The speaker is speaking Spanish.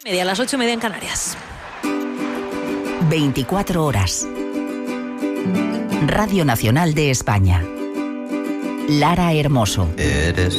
Media, las 8:30 en Canarias. 24 horas. Radio Nacional de España. Lara Hermoso. Eres